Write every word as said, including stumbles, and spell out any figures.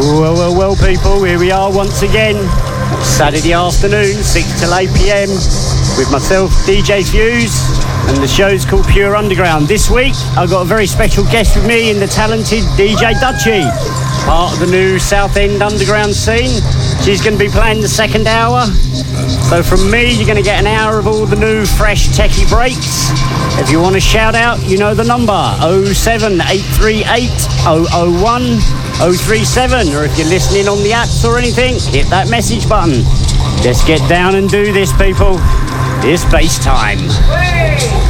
Well, well, well, people, here we are once again. Saturday afternoon, six till eight p.m. with myself, D J Fuse, and the show's called Pure Underground. This week, I've got a very special guest with me in the talented D J Dutchie, part of the new Southend Underground scene. She's going to be playing the second hour. So from me, you're going to get an hour of all the new, fresh, techie breaks. If you want to shout out, you know the number, oh seven eight three eight oh oh one oh three seven. Or if you're listening on the apps or anything, hit that message button. Let's get down and do this, people. It's bass time. Hey!